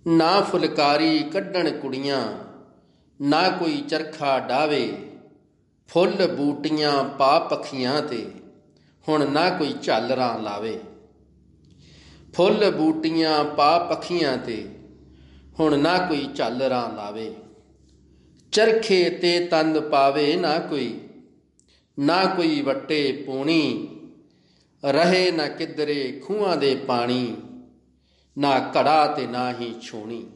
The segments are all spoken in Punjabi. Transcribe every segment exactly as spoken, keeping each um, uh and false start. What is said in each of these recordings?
ਨਾ ਫੁਲਕਾਰੀ ਕੱਢਣ ਕੁੜੀਆਂ, ਨਾ ਕੋਈ ਚਰਖਾ ਡਾਵੇ। ਫੁੱਲ ਬੂਟੀਆਂ ਪਾ ਪੱਖੀਆਂ ਤੇ, ਹੁਣ ਨਾ ਕੋਈ ਝਾਲਰਾਂ ਲਾਵੇ। ਫੁੱਲ ਬੂਟੀਆਂ ਪਾ ਪੱਖੀਆਂ ਤੇ, ਹੁਣ ਨਾ ਕੋਈ ਝਾਲਰਾਂ ਲਾਵੇ। ਚਰਖੇ ਤੇ ਤੰਦ ਪਾਵੇ ਨਾ ਕੋਈ, ਨਾ ਕੋਈ ਵੱਟੇ ਪੂਣੀ। ਰਹੇ ਨਾ ਕਿਧਰੇ ਖੂਹਾਂ ਦੇ ਪਾਣੀ, ਨਾ ਘੜਾ ਤੇ ਨਾ ਹੀ ਛੂਣੀ।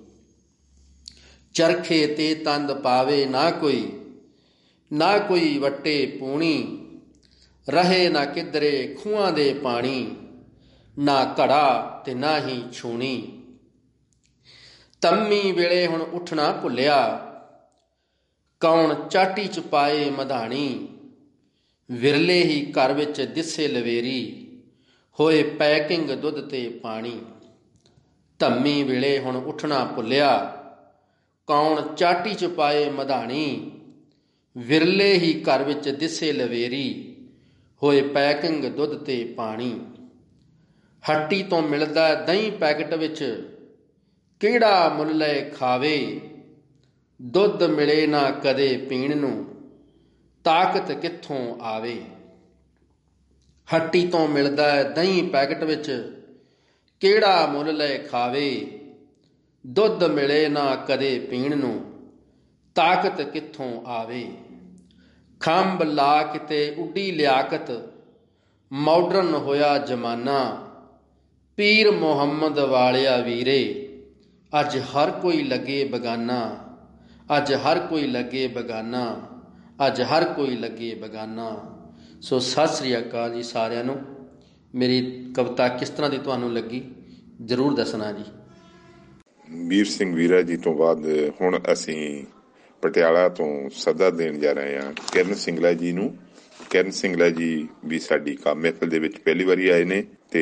ਚਰਖੇ ਤੇ ਤੰਦ ਪਾਵੇ ਨਾ ਕੋਈ, ਨਾ ਕੋਈ ਵੱਟੇ ਪੂਣੀ। ਰਹੇ ਨਾ ਕਿਧਰੇ ਖੂਹਾਂ ਦੇ ਪਾਣੀ, ਨਾ ਘੜਾ ਤੇ ਨਾ ਹੀ ਛੂਣੀ। ਤੰਮੀ ਵੇਲੇ ਹੁਣ ਉੱਠਣਾ ਭੁੱਲਿਆ, ਕੌਣ ਚਾਟੀ ਚ ਪਾਏ ਮਧਾਣੀ। ਵਿਰਲੇ ਹੀ ਘਰ ਵਿੱਚ ਦਿਸੇ ਲਵੇਰੀ, ਹੋਏ ਪੈਕਿੰਗ ਦੁੱਧ ਤੇ ਪਾਣੀ। ਧੰਮੀ ਵੇਲੇ ਹੁਣ ਉੱਠਣਾ ਭੁੱਲਿਆ, ਕੌਣ ਚਾਟੀ ਚ ਪਾਏ ਮਧਾਣੀ। ਵਿਰਲੇ ਹੀ ਘਰ ਵਿੱਚ ਦਿਸੇ ਲਵੇਰੀ, ਹੋਏ ਪੈਕਿੰਗ ਦੁੱਧ ਤੇ ਪਾਣੀ। ਹੱਟੀ ਤੋਂ ਮਿਲਦਾ ਦਹੀਂ ਪੈਕਟ ਵਿੱਚ, ਕਿਹੜਾ ਮੁੱਲ ਲੈ ਖਾਵੇ। ਦੁੱਧ ਮਿਲੇ ਨਾ ਕਦੇ ਪੀਣ ਨੂੰ, ਤਾਕਤ ਕਿੱਥੋਂ ਆਵੇ। ਹੱਟੀ ਤੋਂ ਮਿਲਦਾ ਦਹੀਂ ਪੈਕਟ ਵਿੱਚ, ਕਿਹੜਾ ਮੁੱਲ ਲੈ ਖਾਵੇ। ਦੁੱਧ ਮਿਲੇ ਨਾ ਕਦੇ ਪੀਣ ਨੂੰ, ਤਾਕਤ ਕਿੱਥੋਂ ਆਵੇ। ਖੰਭ ਲਾ ਕਿਤੇ ਉੱਡੀ ਲਿਆਕਤ, ਮਾਡਰਨ ਹੋਇਆ ਜ਼ਮਾਨਾ। ਪੀਰ ਮੁਹੰਮਦ ਵਾਲਿਆ ਵੀਰੇ, ਅੱਜ ਹਰ ਕੋਈ ਲੱਗੇ ਬਗਾਨਾ। ਅੱਜ ਹਰ ਕੋਈ ਲੱਗੇ ਬਗਾਨਾ, ਅੱਜ ਹਰ ਕੋਈ ਲੱਗੇ ਬਗਾਨਾ। ਸੋ ਸਤਿ ਸ੍ਰੀ ਅਕਾਲ ਜੀ ਸਾਰਿਆਂ ਨੂੰ। ਮੇਰੀ ਕਵਿਤਾ ਕਿਸ ਤਰ੍ਹਾਂ ਦੀ ਤੁਹਾਨੂੰ ਲੱਗੀ ਜ਼ਰੂਰ ਦੱਸਣਾ ਜੀ। ਵੀਰ ਸਿੰਘ ਵੀਰਾ ਜੀ ਤੋਂ ਬਾਅਦ ਹੁਣ ਅਸੀਂ ਪਟਿਆਲਾ ਤੋਂ ਸੱਦਾ ਦੇਣ ਜਾ ਰਹੇ ਹਾਂ ਕਿਰਨ ਸਿੰਗਲਾ ਜੀ ਨੂੰ। ਕਿਰਨ ਸਿੰਗਲਾ ਜੀ ਵੀ ਸਾਡੀ ਕਾਵਿ ਮਹਿਫਿਲ ਦੇ ਵਿੱਚ ਪਹਿਲੀ ਵਾਰੀ ਆਏ ਨੇ ਤੇ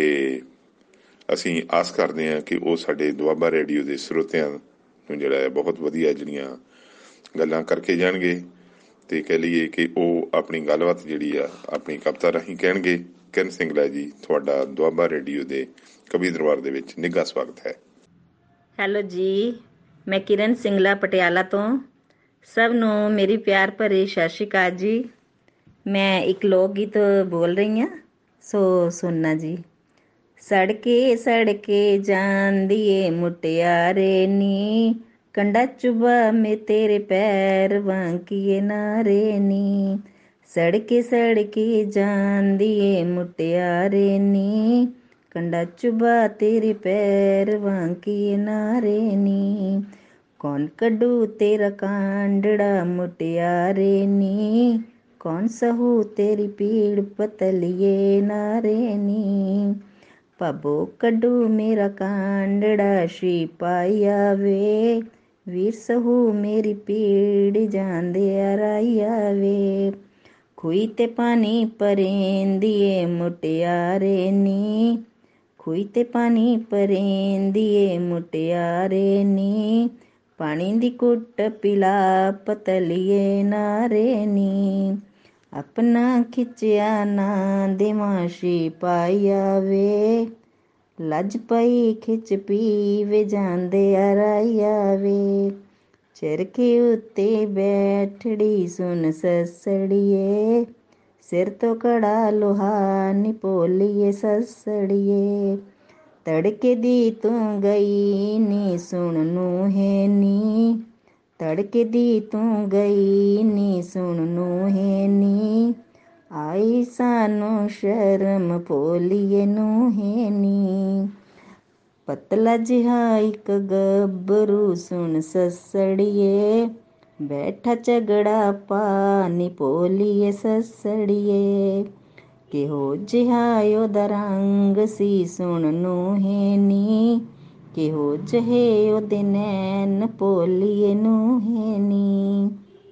ਅਸੀਂ ਆਸ ਕਰਦੇ ਹਾਂ ਕਿ ਉਹ ਸਾਡੇ ਦੁਆਬਾ ਰੇਡੀਓ ਦੇ ਸਰੋਤਿਆਂ ਨੂੰ ਜਿਹੜਾ ਹੈ ਬਹੁਤ ਵਧੀਆ ਜਿਹੜੀਆਂ ਗੱਲਾਂ ਕਰਕੇ ਜਾਣਗੇ ਤੇ ਕਹਿ ਲਈਏ ਕਿ ਉਹ ਆਪਣੀ ਗੱਲਬਾਤ ਜਿਹੜੀ ਆ ਆਪਣੀ ਕਵਿਤਾ ਰਾਹੀਂ ਕਹਿਣਗੇ। ਕਿਰਨ ਸਿੰਗਲਾ ਜੀ, ਤੁਹਾਡਾ ਦੁਆਬਾ ਰੇਡੀਓ ਦੇ ਕਵੀ ਦਰਬਾਰ ਦੇ ਵਿੱਚ ਨਿੱਘਾ ਸਵਾਗਤ ਹੈ। ਹੈਲੋ ਜੀ, ਮੈਂ ਕਿਰਨ ਸਿੰਗਲਾ ਪਟਿਆਲਾ ਤੋਂ। ਸਭ ਨੂੰ ਮੇਰੀ ਪਿਆਰ ਭਰੀ ਸਤਿ ਸ਼੍ਰੀ ਅਕਾਲ ਜੀ। ਮੈਂ ਇੱਕ ਲੋਕ ਗੀਤ ਬੋਲ ਰਹੀ ਹਾਂ, ਸੋ ਸੁਣਨਾ ਜੀ। ਸੜਕੇ ਸੜਕੇ ਜਾਂਦੀ ਏ ਮੁਟਿਆਰੇ ਨੀ, ਕੰਡਾ ਚੁਬਾ ਮੇ ਤੇਰੇ ਪੈਰ ਵਾਂਕੀਏ ਨਾਰੇ ਨੀ। ਸੜਕੇ ਸੜਕੇ ਜਾਂਦੀ ਏ ਮੁਟਿਆਰੇ ਨੀ, ਕੰਡਾ ਚੁਬਾ ਤੇਰੇ ਪੈਰ ਵਾਂਕੀਏ ਨਾਰੇ ਨੀ। ਕੌਣ ਕੱਢੂ ਤੇਰਾ ਕਾਂਡੜਾ ਮੁਟਿਆਰੇ ਨੀ, ਕੌਣ ਸਹੂ ਤੇਰੀ ਪੀੜ ਪਤਲੀਏ ਨਾਰੇ ਨੀ। ਭਾਬੋ ਕੱਢੂ ਮੇਰਾ ਕਾਂਡੜਾ ਸ਼ਿਪਾਈਆ ਵੇ, ਵੀਰ ਸਹੂ ਮੇਰੀ ਪੀੜ ਜਾਂਦੇ ਅਰਾਈਆ ਵੇ। ਖੂਹੀ ਤੇ ਪਾਣੀ ਭਰੇਂਦੀ ਏ ਮੁਟਿਆਰੇ ਨੀ, ਖੂਹੀ ਤੇ ਪਾਣੀ ਭਰੇਂਦੀ ਏ ਮੁਟਿਆਰੇ ਨੀ। ਪਾਣੀ ਦੀ ਘੁੱਟ ਪਿਲਾ ਪਤਲੀਏ ਨਾਰੇ ਨੀ। ਆਪਣਾ ਖਿੱਚਿਆ ਨਾ ਦੇਵਾਂ ਸ਼ਿਪਾਈਆ ਵੇ, ਲੱਜ ਪਈ ਖਿੱਚ ਪੀਵੇ ਜਾਂਦੇ ਅਰਾਈਆ ਵੇ। ਚਰਖੇ ਉੱਤੇ ਬੈਠੜੀ ਸੁਣ ਸੱਸੜੀਏ, ਸਿਰ ਤੋਂ ਕੜਾ ਲੋਹਾ ਨੀ ਭੋਲੀਏ ਸੱਸੜੀਏ। ਤੜਕੇ ਦੀ ਤੂੰ ਗਈ ਨੀ ਸੁਣ ਨੂੰਹੇ ਨੀ, ਤੜਕੇ ਦੀ ਤੂੰ ਗਈ ਨੀ ਸੁਣ ਨੂੰਹੇ ਨੀ। ਆਈ ਸਾਨੂੰ ਸ਼ਰਮ ਭੋਲੀਏ ਨੂੰਹੇ ਨੀ। ਪਤਲਾ ਜਿਹਾ ਇੱਕ ਗੱਭਰੂ ਸੁਣ ਸੱਸੜੀਏ, ਬੈਠਾ ਝਗੜਾ ਪਾ ਨੀ ਭੋਲੀਏ ਸੱਸੜੀਏ। ਕਿਹੋ ਜਿਹਾ ਉਹਦਾ ਰੰਗ ਸੀ ਸੁਣ ਨੂੰਹੇ ਨੀ, ਕਿਹੋ ਜਿਹੇ ਉਹਦੇ ਨੈਣ ਭੋਲੀਏ ਨੂੰਹੇ ਨੀ।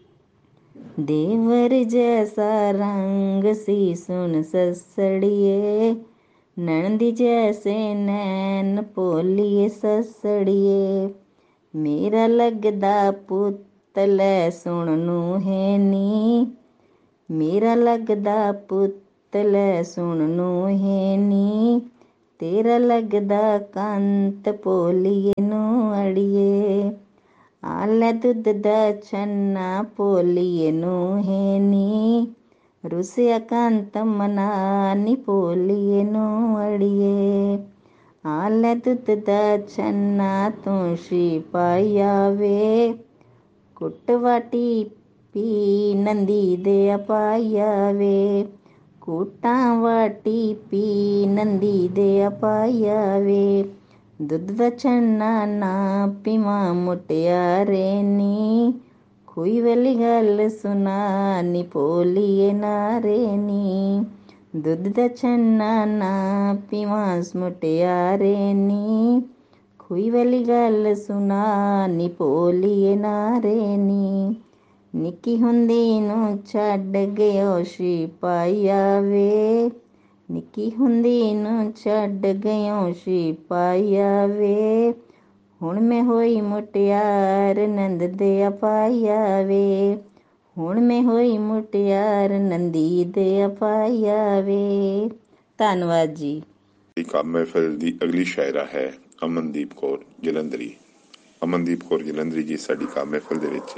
ਦੇਵਰ ਜੈਸਾ ਰੰਗ ਸੀ ਸੁਣ ਸੱਸੜੀਏ, ਨਣਦੀ ਜੈਸੇ ਨੈਣ ਭੋਲੀਏ ਸੱਸੜੀਏ। ਮੇਰਾ ਲੱਗਦਾ ਪੁੱਤ ਲੈ ਸੁਣ ਨੂੰਹੇ ਨੀ, ਮੇਰਾ ਲੱਗਦਾ ਪੁੱਤ ਲੈ ਸੁਣ ਨੂੰਹੇ ਨੀ। ਤੇਰਾ ਲੱਗਦਾ ਕੰਤ ਭੋਲੀਏ ਨੂੰ ਅੜੀਏ। ਆ ਲੈ ਦੁੱਧ ਦਾ ਛੰਨਾ ਭੋਲੀਏ ਨੂੰ ਹੈ ਨੀ, ਰੁਸਿਆ ਕੰਤ ਮਨਾ ਨੀ ਭੋਲੀਏ ਨੂੰ ਅੜੀਏ। ਆ ਲੈ ਦੁੱਧ ਦਾ ਛੰਨਾ ਤੂੰ ਸ਼ੀ ਪਾਇਆ ਵੇ, ਕੁੱਟ ਵਾਟੀ ਪੀ ਨੰਦੀ ਦੇ ਪਾਇਆ ਵੇ। ਕੁੱਟਾਂ ਵਾਟੀ ਪੀ ਨੰਦੀ ਦੇ ਪਾਇਆ ਵੇ। ਦੁੱਧ ਦਾ ਛੰਨਾ ਨਾ ਪੀਵਾਂ ਮੁਟਿਆਰੇ ਨੀ, ਖੂਹੀ ਵਾਲੀ ਗੱਲ ਸੁਣਾ ਨੀ ਭੋਲੀਏ ਨਾਰੇ ਨੀ। ਦੁੱਧ ਦਾ ਛੰਨਾ ਨਾ ਪੀਵਾਂ ਮੁਟਿਆਰੇ ਨੀ, ਖੂਹੀ ਵਾਲੀ ਗੱਲ ਸੁਣਾ ਨੀ ਭੋਲੀਏ ਨਾਰੇ ਨੀ। ਨਿੱਕੀ ਹੁੰਦੀ ਨੂੰ ਛੱਡ ਗਿਓ ਸ਼ੀ ਪਾਇਆ ਵੇ, ਨਿੱਕੀ ਹੁੰਦੀ ਨੂੰ ਛੱਡ ਗਿਓ ਸ਼ੀ ਪਾਇਆ ਵੇ। ਹੁਣ ਮੈਂ ਹੋਈ ਮੁਟਿਆਰ ਨੰਦ ਦੇ ਪਾਇਆ ਵੇ, ਹੁਣ ਮੈਂ ਹੋਈ ਮੁਟਿਆਰ ਨੰਦੀ ਦੇ ਪਾਇਆ ਵੇ। ਧੰਨਵਾਦ ਜੀ। ਕਾਵਿ ਮਹਿਫਿਲ ਦੀ ਅਗਲੀ ਸ਼ਾਇਰਾ ਹੈ ਅਮਨਦੀਪ ਕੌਰ ਜਲੰਧਰੀ। ਅਮਨਦੀਪ ਕੌਰ ਜਲੰਧਰੀ ਜੀ ਸਾਡੀ ਕਾਵਿ ਮਹਿਫਿਲ ਦੇ ਵਿੱਚ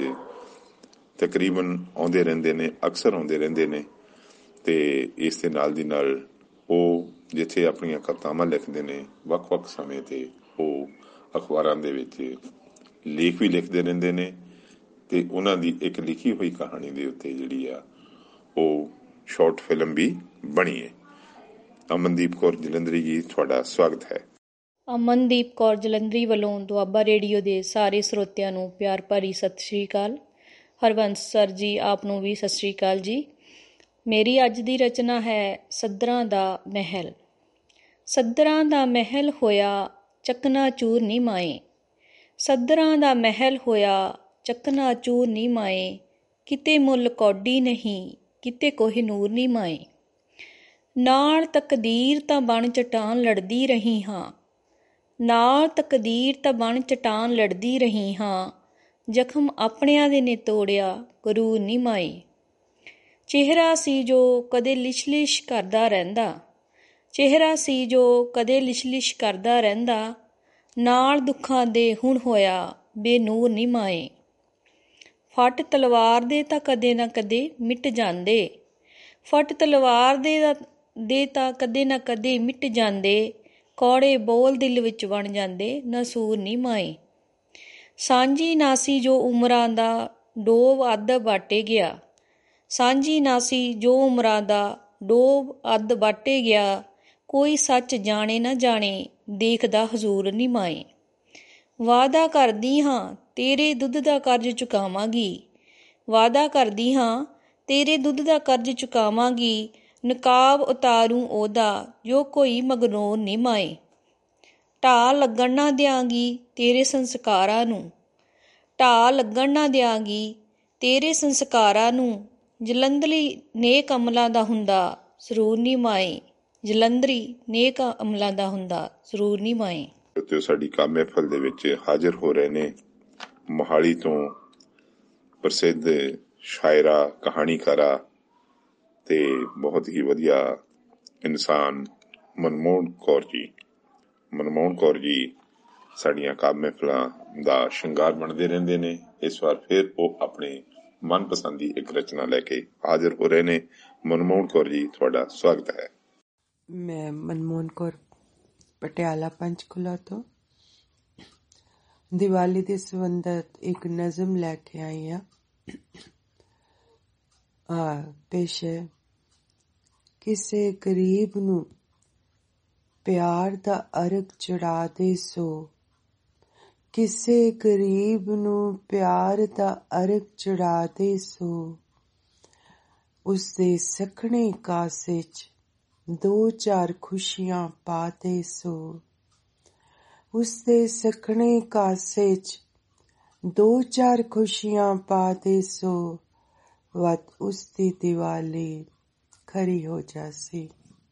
ਤਕਰੀਬਨ ਆਉਂਦੇ ਰਹਿੰਦੇ ਨੇ, ਅਕਸਰ ਆਉਂਦੇ ਰਹਿੰਦੇ ਨੇ। ਅਤੇ ਇਸ ਦੇ ਨਾਲ ਦੀ ਨਾਲ ਉਹ ਜਿੱਥੇ ਆਪਣੀਆਂ ਕਵਿਤਾਵਾਂ ਲਿਖਦੇ ਨੇ, ਵੱਖ ਵੱਖ ਸਮੇਂ 'ਤੇ ਉਹ ਅਖਬਾਰਾਂ ਦੇ ਵਿੱਚ ਲੇਖ ਵੀ ਲਿਖਦੇ ਰਹਿੰਦੇ ਨੇ। ਅਤੇ ਉਹਨਾਂ ਦੀ ਇੱਕ ਲਿਖੀ ਹੋਈ ਕਹਾਣੀ ਦੇ ਉੱਤੇ ਜਿਹੜੀ ਆ ਉਹ ਸ਼ਾਰਟ ਫਿਲਮ ਵੀ ਬਣੀ ਹੈ। ਅਮਨਦੀਪ ਕੌਰ ਜਲੰਧਰੀ ਜੀ, ਤੁਹਾਡਾ ਸਵਾਗਤ ਹੈ। ਅਮਨਦੀਪ ਕੌਰ ਜਲੰਧਰੀ ਵੱਲੋਂ ਦੁਆਬਾ ਰੇਡੀਓ ਦੇ ਸਾਰੇ ਸਰੋਤਿਆਂ ਨੂੰ ਪਿਆਰ ਭਰੀ ਸਤਿ ਸ਼੍ਰੀ ਅਕਾਲ। ਹਰਬੰਸ ਸਰ ਜੀ, ਆਪ ਨੂੰ ਵੀ ਸਤਿ ਸ਼੍ਰੀ ਅਕਾਲ ਜੀ। ਮੇਰੀ ਅੱਜ ਦੀ ਰਚਨਾ ਹੈ ਸੱਧਰਾਂ ਦਾ ਮਹਿਲ। ਸੱਧਰਾਂ ਦਾ ਮਹਿਲ ਹੋਇਆ ਚਕਨਾ ਚੂਰ ਨੀ ਮਾਏ, ਸੱਧਰਾਂ ਦਾ ਮਹਿਲ ਹੋਇਆ ਚਕਨਾ ਚੂਰ ਨੀ ਮਾਏ। ਕਿਤੇ ਮੁੱਲ ਕੌਡੀ ਨਹੀਂ, ਕਿਤੇ ਕੋਹਿ ਨੂਰ ਨੀ ਮਾਏ। ਨਾਲ ਤਕਦੀਰ ਤਾਂ ਬਣ ਚਟਾਨ ਲੜਦੀ ਰਹੀ ਹਾਂ, ਨਾਲ ਤਕਦੀਰ ਤਾਂ ਬਣ ਚਟਾਨ ਲੜਦੀ ਰਹੀ ਹਾਂ। ਜ਼ਖਮ ਆਪਣਿਆਂ ਦੇ ਨੇ ਤੋੜਿਆ, ਗਰੂਰ ਨੀ ਮਾਏ। ਚਿਹਰਾ ਸੀ ਜੋ ਕਦੇ ਲਿਸ਼ ਲਿਸ਼ ਕਰਦਾ ਰਹਿੰਦਾ, ਚਿਹਰਾ ਸੀ ਜੋ ਕਦੇ ਲਿਸ਼ ਲਿਸ਼ ਕਰਦਾ ਰਹਿੰਦਾ। ਨਾਲ ਦੁੱਖਾਂ ਦੇ ਹੁਣ ਹੋਇਆ ਬੇਨੂਰ ਨੀ ਮਾਏ। ਫੱਟ ਤਲਵਾਰ ਦੇ ਤਾਂ ਕਦੇ ਨਾ ਕਦੇ ਮਿਟ ਜਾਂਦੇ, ਫੱਟ ਤਲਵਾਰ ਦੇ ਦੇ ਤਾਂ ਕਦੇ ਨਾ ਕਦੇ ਮਿਟ ਜਾਂਦੇ। ਕੌੜੇ ਬੋਲ ਦਿਲ ਵਿੱਚ ਬਣ ਜਾਂਦੇ, ਨਸੂਰ ਨੀ ਮਾਏ। ਸਾਂਝੀ ਨਾਸੀ ਜੋ ਉਮਰਾਂ ਦਾ ਡੋਬ ਅੱਧ ਬਾਟੇ ਗਿਆ, ਸਾਂਝੀ ਨਾਸੀ ਜੋ ਉਮਰਾਂ ਦਾ ਡੋਬ ਅੱਧ ਬਾਟੇ ਗਿਆ। ਕੋਈ ਸੱਚ ਜਾਣੇ ਨਾ ਜਾਣੇ, ਦੇਖਦਾ ਹਜ਼ੂਰ ਨੀ ਮਾਏ। ਵਾਅਦਾ ਕਰਦੀ ਹਾਂ ਤੇਰੇ ਦੁੱਧ ਦਾ ਕਰਜ਼ ਚੁਕਾਵਾਂਗੀ, ਵਾਅਦਾ ਕਰਦੀ ਹਾਂ ਤੇਰੇ ਦੁੱਧ ਦਾ ਕਰਜ਼ ਚੁਕਾਵਾਂਗੀ। ਨਕਾਬ ਉਤਾਰੂ ਉਹਦਾ ਜੋ ਕੋਈ ਮਗਰੂਰ ਨੀ ਮਾਏ। ਢਾਹ ਲੱਗਣ ਨਾ ਦਿਆਂਗੀ ਤੇਰੇ ਸੰਸਕਾਰਾਂ ਨੂੰ, ਢਾਹ ਲੱਗਣ ਨਾ ਦਿਆਂਗੀ ਤੇਰੇ ਸੰਸਕਾਰਾਂ ਨੂੰ। ਜਲੰਧਰੀ ਨੇਕ ਅਮਲਾਂ ਦਾ ਹੁੰਦਾ ਸਰੂਰ ਨੀ ਮਾਏ, ਜਲੰਧਰੀ ਨੇਕ ਅਮਲਾਂ ਦਾ ਹੁੰਦਾ ਸਰੂਰ ਨੀ ਮਾਏ। ਤੇ ਸਾਡੀ ਕਾਵਿ ਮਹਿਫਿਲ ਦੇ ਵਿੱਚ ਹਾਜ਼ਰ ਹੋ ਰਹੇ ਨੇ ਮੋਹਾਲੀ ਤੋਂ ਪ੍ਰਸਿੱਧ ਸ਼ਾਇਰਾ, ਕਹਾਣੀਕਾਰਾ ਤੇ ਬਹੁਤ ਹੀ ਵਧੀਆ ਇਨਸਾਨ ਮਨਮੋਹਨ ਕੌਰ ਜੀ। ਮਨਮੋਹਨ ਕੌਰ ਜੀ ਸਾਡੀਆਂ ਕਾਵਿ ਮਹਿਫਿਲਾਂ ਦਾ ਸ਼ਿੰਗਾਰ ਬਣਦੇ ਰਹਿੰਦੇ ਨੇ। ਇਸ ਵਾਰ ਫਿਰ ਉਹ ਆਪਣੇ ਮਨਪਸੰਦੀ ਇੱਕ ਰਚਨਾ ਲੈ ਕੇ ਹਾਜ਼ਰ ਹੋ ਰਹੇ ਨੇ। ਮਨਮੋਹਨ ਕੌਰ ਜੀ, ਤੁਹਾਡਾ ਸਵਾਗਤ ਹੈ। ਮੈਂ ਮਨਮੋਹਨ ਕੌਰ ਪਟਿਆਲਾ ਪੰਚਕੂਲਾ ਤੋਂ ਦੀਵਾਲੀ ਦੇ ਸੰਬੰਧਤ ਇੱਕ ਨਜ਼ਮ ਲੈ ਕੇ ਆਈ ਹਾਂ। ਆ ਪੇਸ਼ ਹੈ। ਕਿਸੇ ਗਰੀਬ ਨੂੰ ਪਿਆਰ ਦਾ ਅਰਗ ਚੜਾ ਦੇ ਸੋ, ਕਿਸੇ ਗਰੀਬ ਨੂੰ ਪਿਆਰ ਦਾ ਅਰਗ ਚੜਾ ਦੇ ਸੋ। ਉਸਦੇ ਸਖਣੇ ਕਾਸੇ 'ਚ ਦੋ ਚਾਰ ਖੁਸ਼ੀਆਂ ਪਾ ਦੇ ਸੋ, ਉਸਦੇ ਸਖਣੇ ਕਾਸੇ 'ਚ ਦੋ ਚਾਰ ਖੁਸ਼ੀਆਂ ਪਾ ਦੇ ਸੋ। ਵੱਧ ਉਸਦੀ ਦੀਵਾਲੀ ਖਰੀ ਹੋ ਜਾਸੀ।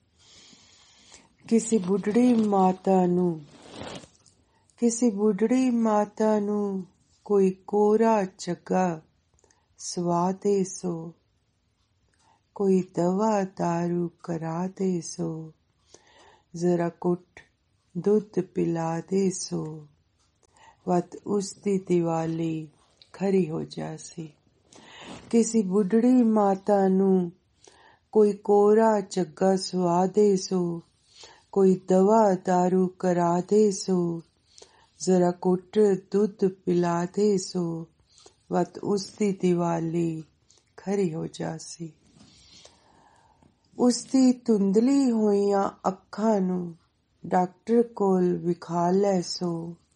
ਕਿਸੇ ਬੁੱਢੜੀ ਮਾਤਾ ਨੂੰ, ਕਿਸੇ ਬੁੱਢੜੀ ਮਾਤਾ ਨੂੰ ਕੋਈ ਕੋਰਾ ਚੱਗਾ ਸਵਾ ਦੇ ਸੋ, ਕੋਈ ਦਵਾ ਦਾਰੂ ਕਰਾ ਦੇ ਸੋ। ਜ਼ਰਾ ਕੁੱਟ ਦੁੱਧ ਪਿਲਾ ਦੇ ਸੋ, ਵਤ ਉਸਦੀ ਦੀਵਾਲੀ ਖਰੀ ਹੋ ਜਾਸੀ। ਕਿਸੇ ਬੁੱਢੜੀ ਮਾਤਾ ਨੂੰ ਕੋਈ ਕੋਰਾ ਝੱਗਾ ਸੁਆ ਦੇ ਸੋ, ਕੋਈ ਦਵਾ ਦਾਰੂ ਕਰਾ ਦੇ ਸੋ, ਜ਼ਰਾ ਕੁੱਟ ਦੁੱਧ ਪਿਲਾ ਦੇ ਸੋ, ਵਤ ਉਸਦੀ ਦੀਵਾਲੀ ਖਰੀ ਹੋ ਜਾਸੀ। ਉਸਦੀ ਧੁੰਦਲੀ ਹੋਈਆਂ ਅੱਖਾਂ ਨੂੰ ਡਾਕਟਰ ਕੋਲ ਵਿਖਾ ਲੈ ਸੋ,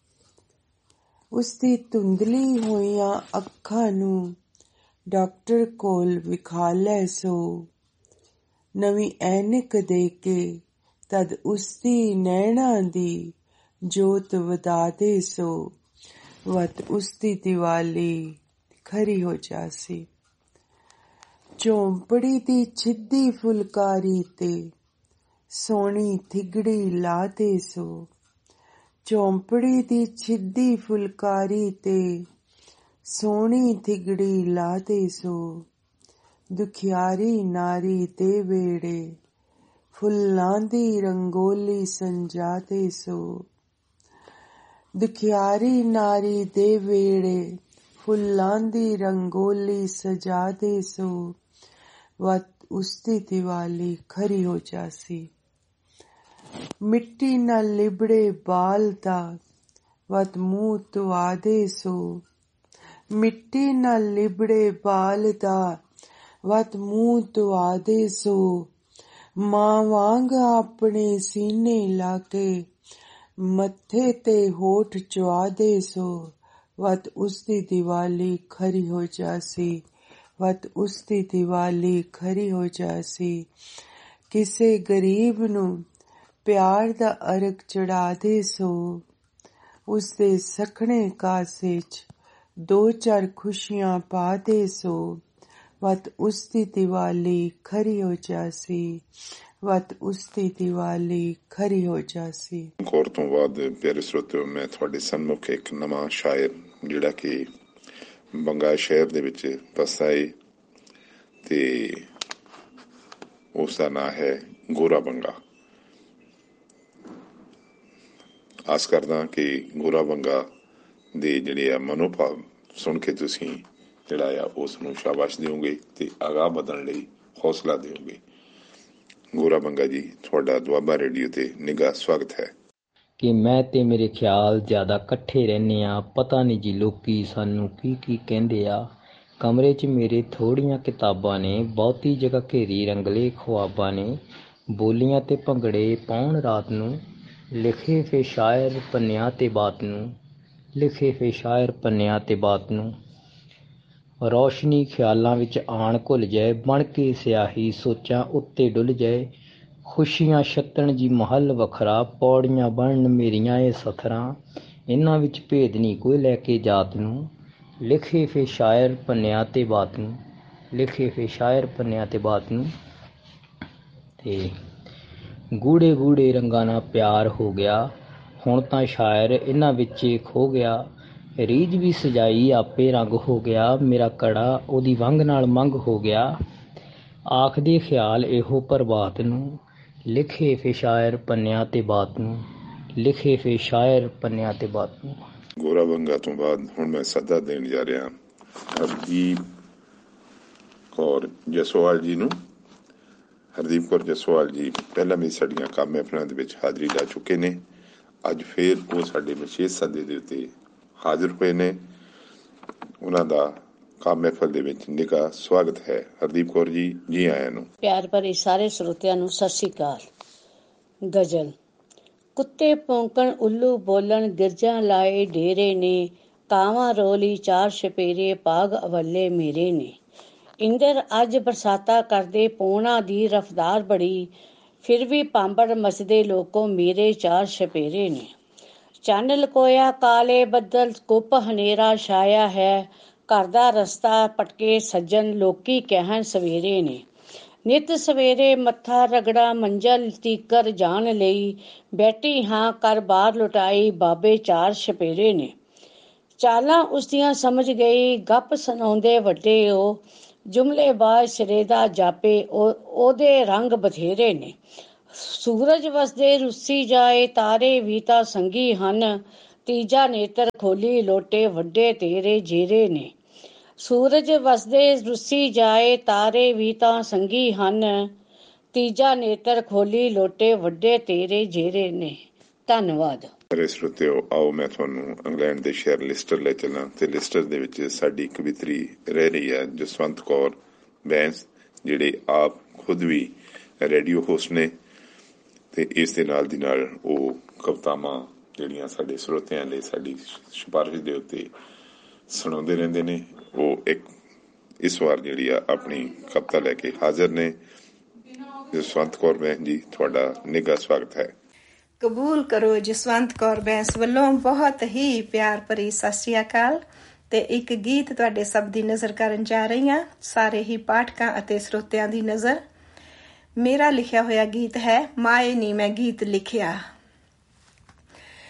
ਉਸਦੀ ਧੁੰਦਲੀ ਹੋਈਆਂ ਅੱਖਾਂ ਨੂੰ ਡਾਕਟਰ ਕੋਲ ਵਿਖਾ ਲੈ ਸੋ, ਨਵੀਂ ਐਨਕ ਦੇ ਕੇ ਤਦ ਉਸਦੀ ਨੈਣਾਂ ਦੀ ਜੋਤ ਵਧਾ ਦੇ ਸੋ, ਵਤ ਉਸਦੀ ਦੀਵਾਲੀ ਖਰੀ ਹੋ ਜਾਸੀ। ਝੋਂਪੜੀ ਦੀ ਛਿੱਦੀ ਫੁਲਕਾਰੀ ਤੇ ਸੋਹਣੀ ਥਿਗੜੀ ਲਾ ਦੇ ਸੋ, ਝੋਂਪੜੀ ਦੀ ਛਿੱਦੀ ਫੁਲਕਾਰੀ ਤੇ ਸੋਹਣੀ ਥਿਗੜੀ ਲਾ ਦੇ ਸੋ, ਦੁਖਿਆਰੀ ਨਾਰੀ ਦੇ ਵੇੜੇ ਫੁੱਲਾਂ ਦੀ ਰੰਗੋਲੀ ਸੰਜਾ ਦੇ ਸੋ, ਦੁਖਿਆਰੀ ਨਾਰੀ ਦੇ ਵੇੜੇ ਫੁੱਲਾਂ ਦੀ ਰੰਗੋਲੀ ਸਜਾ ਦੇ ਸੋ, ਵਤ ਉਸਦੀ ਦੀਵਾਲੀ ਖਰੀ ਹੋ ਜਾਸੀ। ਮਿੱਟੀ ਨਾਲ ਲਿਬੜੇ ਬਾਲ ਦਾ ਵਤ ਮੂੰਹ ਧੁਆ ਦੇ ਸੋ, ਮਿੱਟੀ ਨਾਲ ਲਿਬੜੇ ਬਾਲ ਦਾ ਵਤ ਮੂੰਹ ਧੁਆ ਦੇ ਸੋ, ਮਾਂ ਵਾਂਗ ਆਪਣੇ ਸੀਨੇ ਲਾ ਕੇ ਮੱਥੇ ਤੇ ਹੋਠ ਚੁਆ ਦੇ ਸੋ, ਵਤ ਉਸਦੀ ਦੀਵਾਲੀ ਖਰੀ ਹੋ ਜਾਸੀ, ਵਤ ਉਸਦੀ ਦੀਵਾਲੀ ਖਰੀ ਹੋ ਜਾਸੀ। ਕਿਸੇ ਗਰੀਬ ਨੂੰ ਪਿਆਰ ਦਾ ਅਰਗ ਚੜਾ ਦੇ ਸੋ, ਉਸਦੇ ਸਖਣੇ ਕਾਸੇ 'ਚ ਦੋ ਚਾਰ ਖੁਸ਼ੀਆਂ ਪਾ ਦੇ ਸੋ, ਵਤ ਉਸਦੀ ਦੀਵਾਲੀ ਖਰੀ ਹੋ ਜਾਸੀ, ਵਤ ਉਸਦੀ ਦੀਵਾਲੀ ਖਰੀ ਹੋ ਜਾਸੀ। ਗੌਰ ਤੋਂ ਬਾਅਦ ਪਿਆਰੇ ਸਰੋਤਿਓ, ਮੈਂ ਤੁਹਾਡੇ ਸਨਮੁਖ ਇੱਕ ਨਵਾਂ ਸ਼ਾਇਰ ਜਿਹੜਾ ਕਿ ਬੰਗਾ ਸ਼ਹਿਰ ਦੇ ਵਿੱਚ ਵਸਦਾ ਏ ਤੇ ਉਸ ਦਾ ਨਾਂ ਹੈ ਗੋਰਾ ਬੰਗਾ। ਆਸ ਕਰਦਾ ਕਿ ਗੋਰਾ ਬੰਗਾ ਦੇ ਜਿਹੜੇ ਆ ਮਨੋਭਾਵ ਸੁਣ ਕੇ ਤੁਸੀਂ ਜਿਹੜਾ ਆ ਉਸ ਨੂੰ ਸ਼ਾਬਾਸ਼ ਦਿਓਗੇ ਤੇ ਅਗਾਂਹ ਵਧਣ ਲਈ ਹੌਸਲਾ ਦਿਓਗੇ। ਗੋਰਾ ਬੰਗਾ ਜੀ, ਤੁਹਾਡਾ ਦੁਆਬਾ ਰੇਡੀਓ ਤੇ ਨਿੱਘਾ ਸਵਾਗਤ ਹੈ। ਕਿ ਮੈਂ ਤੇ ਮੇਰੇ ਖਿਆਲ ਜ਼ਿਆਦਾ ਇਕੱਠੇ ਰਹਿੰਦੇ ਆ, ਪਤਾ ਨਹੀਂ ਜੀ ਲੋਕੀ ਸਾਨੂੰ ਕੀ ਕੀ ਕਹਿੰਦੇ ਆ। ਕਮਰੇ 'ਚ ਮੇਰੇ ਥੋੜ੍ਹੀਆਂ ਕਿਤਾਬਾਂ ਨੇ, ਬਹੁਤੀ ਜਗ੍ਹਾ ਘੇਰੀ ਰੰਗਲੇ ਖੁਆਬਾਂ ਨੇ, ਬੋਲੀਆਂ ਤੇ ਭੰਗੜੇ ਪਾਉਣ ਰਾਤ ਨੂੰ, ਲਿਖੇ ਫੇ ਸ਼ਾਇਰ ਪੰਨਿਆਂ ਤੇ ਬਾਤ ਨੂੰ, ਲਿਖੇ ਫੇ ਸ਼ਾਇਰ ਪੰਨਿਆਂ ਤੇ ਬਾਤ ਨੂੰ। ਰੌਸ਼ਨੀ ਖਿਆਲਾਂ ਵਿੱਚ ਆਣ ਘੁੱਲ ਜਾਏ, ਬਣ ਕੇ ਸਿਆਹੀ ਸੋਚਾਂ ਉੱਤੇ ਡੁੱਲ ਜਾਏ। ਖੁਸ਼ੀਆਂ ਛੱਤਣ ਜੀ ਮਹੱਲ ਵੱਖਰਾ, ਪੌੜੀਆਂ ਬਣਨ ਮੇਰੀਆਂ ਇਹ ਸਥਰਾਂ। ਇਹਨਾਂ ਵਿੱਚ ਭੇਦ ਨਹੀਂ ਕੋਈ ਲੈ ਕੇ ਜਾਤ ਨੂੰ, ਲਿਖੇ ਫੇ ਸ਼ਾਇਰ ਪੰਨਿਆਂ ਤੇ ਬਾਤ ਨੂੰ, ਲਿਖੇ ਫੇ ਸ਼ਾਇਰ ਪੰਨਿਆਂ ਤੇ ਬਾਤ ਨੂੰ। ਤੇ ਗੂੜੇ ਗੂੜੇ ਰੰਗਾਂ ਨਾਲ ਪਿਆਰ ਹੋ ਗਿਆ, ਹੁਣ ਤਾਂ ਸ਼ਾਇਰ ਇਹਨਾਂ ਵਿੱਚ ਖੋ ਗਿਆ। ਰੀਝ ਵੀ ਸਜਾਈ ਆਪੇ ਰੰਗ ਹੋ ਗਿਆ, ਮੇਰਾ ਕੜਾ ਉਹਦੀ ਵੰਗ ਨਾਲ ਮੰਗ ਹੋ ਗਿਆ। ਆਖਦੇ ਖਿਆਲ ਇਹੋ ਪ੍ਰਭਾਤ ਨੂੰ, ਲਿਖੇ ਫੇ ਸ਼ਾਇਰ ਪੰਨਿਆਂ ਤੇ ਬਾਤ ਨੂੰ, ਲਿਖੇ ਫੇ ਸ਼ਾਇਰ ਪੰਨਿਆਂ ਤੇ ਬਾਤ ਨੂੰ। ਗੋਰਾ ਬੰਗਾ ਤੋਂ ਬਾਅਦ ਹੁਣ ਮੈਂ ਸੱਦਾ ਦੇਣ ਜਾ ਰਿਹਾ ਹਰਦੀਪ ਕੌਰ ਜਸਵਾਲ ਜੀ ਨੂੰ। ਹਰਦੀਪ ਕੌਰ ਜਸਵਾਲ ਜੀ ਪਹਿਲਾਂ ਵੀ ਸਾਡੀਆਂ ਕੰਮ ਮਹਿਫਲਾਂ ਦੇ ਵਿੱਚ ਹਾਜ਼ਰੀ ਲਾ ਚੁੱਕੇ ਨੇ। ਅੱਜ ਫੇਰ ਉਹ ਸਾਡੇ ਵਿਸ਼ੇਸ਼ ਸੱਦੇ ਦੇ ਉੱਤੇ ਹਾਜ਼ਰ ਹੋਏ ਨੇ। ਉਹਨਾਂ ਦਾ ਕੰਮ ਮਹਿਫਲ ਦੇ ਵਿੱਚ ਨਿੱਘਾ ਸਵਾਗਤ ਹੈ। ਹਰਦੀਪ ਕੌਰ ਜੀ, ਜੀ ਆਇਆਂ ਨੂੰ। ਪਿਆਰ ਭਰੇ ਸਾਰੇ ਸਰੋਤਿਆਂ ਨੂੰ ਸਤਿ ਸ਼੍ਰੀ ਅਕਾਲ। ਗਜ਼ਲ। ਕੁੱਤੇ ਭੌਂਕਣ, ਉੱਲੂ ਬੋਲਣ, ਗਿਰਜਾਂ ਲਾਏ ਡੇਰੇ ਨੇ, ਕਾਵਾਂ ਰੋਲੀ ਚਾਰ ਛਪੇਰੇ, ਭਾਗ ਅਵੱਲੇ ਮੇਰੇ ਨੇ। ਇੰਦਰ ਅੱਜ ਬਰਸਾਤਾਂ ਕਰਦੇ, ਪੌਣਾ ਦੀ ਰਫਤਾਰ ਬੜੀ, ਫਿਰ ਵੀ ਪਾਂਬੜ ਮਚਦੇ ਲੋਕੋ, ਮੇਰੇ ਚਾਰ ਛਪੇਰੇ ਨੇ। ਚੰਨ ਲਕੋਇਆ ਕਾਲੇ ਬੱਦਲ, ਕੁੱਪ ਹਨੇਰਾ ਛਾਇਆ ਹੈ, ਘਰ ਦਾ ਰਸਤਾ ਪਟਕੇ ਸੱਜਣ, ਲੋਕੀ ਕਹਿਣ ਸਵੇਰੇ ਨੇ। ਨਿੱਤ ਸਵੇਰੇ ਮੱਥਾ ਰਗੜਾ, ਮੰਜ਼ਲ ਤੀਕਰ ਜਾਣ ਲਈ, ਬੈਠੀ ਹਾਂ ਕਰ ਬਾਹਰ ਲੁਟਾਈ, ਬਾਬੇ ਚਾਰ ਛਪੇਰੇ ਨੇ। ਚਾਲਾਂ ਉਸਦੀਆਂ ਸਮਝ ਗਈ, ਗੱਪ ਸੁਣਾਉਂਦੇ ਵੱਡੇ ਉਹ, ਜੁਮਲੇਬਾਜ਼ ਸਿਰੇ ਦਾ ਜਾਪੇ, ਉਹ ਉਹਦੇ ਰੰਗ ਬਥੇਰੇ ਨੇ। ਸੂਰਜ ਵਸਦੇ ਰੁੱਸੀ ਜਾਏ, ਤਾਰੇ ਵੀ ਤਾਂ ਸੰਗੀ ਹਨ, ਤੀਜਾ ਨੇਤਰ ਖੋਲੀ ਲੋਟੇ ਵੱਡੇ ਤੇਰੇ ਜੇਰੇ ਨੇ। ਸੂਰਜ ਵਸਦੇ ਰੁੱਸੀ ਜਾਏ, ਤਾਰੇ ਵੀ ਤਾਂ ਸੰਗੀ ਹਨ, ਤੀਜਾ ਨੇਤਰ ਖੋਲੀ ਲੋਟੇ ਵੱਡੇ ਤੇਰੇ ਜੇਰੇ ਨੇ। ਧੰਨਵਾਦ। ਮੇਰੇ ਸਰੋਤਿਓ, ਆਓ ਮੈਂ ਤੁਹਾਨੂੰ ਇੰਗਲੈਂਡ ਦੇ ਸ਼ਹਿਰ ਲਿਸਟਰ ਲੈ ਚੱਲਾਂ ਤੇ ਲਿਸਟਰ ਦੇ ਵਿੱਚ ਸਾਡੀ ਕਵਿਤਰੀ ਰਹਿ ਰਹੀ ਹੈ ਜਸਵੰਤ ਕੌਰ ਬੈਂਸ, ਜਿਹੜੇ ਆਪ ਖੁਦ ਵੀ ਰੇਡੀਓ ਹੋਸਟ ਨੇ ਤੇ ਇਸ ਦੇ ਨਾਲ ਦੀ ਨਾਲ ਉਹ ਕਵਿਤਾਵਾਂ ਜਿਹੜੀਆਂ ਸਾਡੇ ਸਰੋਤਿਆਂ ਲਈ ਸਾਡੀ ਸਿਫਾਰਿਸ਼ ਦੇ ਉੱਤੇ ਸੁਣਾਉਂਦੇ ਰਹਿੰਦੇ ਨੇ। ਉਹ ਇੱਕ ਇਸ ਵਾਰ ਜਿਹੜੀ ਆ ਆਪਣੀ ਕਵਿਤਾ ਲੈ ਕੇ ਹਾਜ਼ਰ ਨੇ। ਜਸਵੰਤ ਕੌਰ ਬੈਂਸ ਜੀ, ਤੁਹਾਡਾ ਨਿੱਘਾ ਸਵਾਗਤ ਹੈ। ਕਬੂਲ ਕਰੋ ਜਸਵੰਤ ਕੌਰ ਬੈਂਸ ਵੱਲੋਂ ਬਹੁਤ ਹੀ ਪਿਆਰ ਭਰੀ ਸਤਿ ਸ਼੍ਰੀ ਅਕਾਲ। ਤੇ ਇੱਕ ਗੀਤ ਤੁਹਾਡੇ ਸਭ ਦੀ ਨਜ਼ਰ ਕਰਨ ਜਾ ਰਹੀ ਹਾਂ, ਸਾਰੇ ਹੀ ਪਾਠਕਾਂ ਅਤੇ ਸਰੋਤਿਆਂ ਦੀ ਨਜ਼ਰ। ਮੇਰਾ ਲਿਖਿਆ ਹੋਇਆ ਗੀਤ ਹੈ ਮਾਏ ਨੀ ਮੈਂ ਗੀਤ ਲਿਖਿਆ।